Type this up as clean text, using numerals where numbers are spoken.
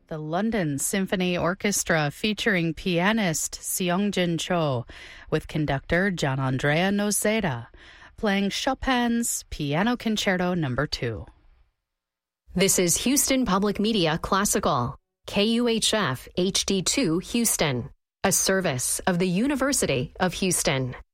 The London Symphony Orchestra featuring pianist Seongjin Cho with conductor Gianandrea Noceda playing Chopin's Piano Concerto No. 2. This is Houston Public Media Classical, KUHF HD2 Houston, a service of the University of Houston.